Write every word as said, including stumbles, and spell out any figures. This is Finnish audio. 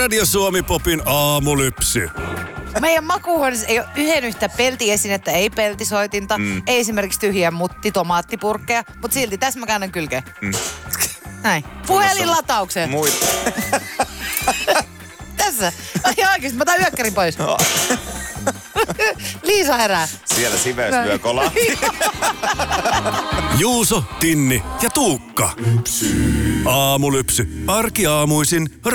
Radio Suomi Popin aamulypsy. Meidän makuuhuoneessa ei ole yhden yhtä peltiesinettä, ei peltisoitinta, mm. ei esimerkiksi tyhjiä mutti, tomaattipurkkeja, mutta silti tässä mä käännän kylkeen. Mm. Näin. Puhelinlataukseen. Muita. Tässä. Ai oikeesti, mä otan yökkärin pois. No. Liisa herää. Siellä siveys lyö kolaa. Juuso, Tinni ja Tuukka. Aamulypsy. Arkiaamuisin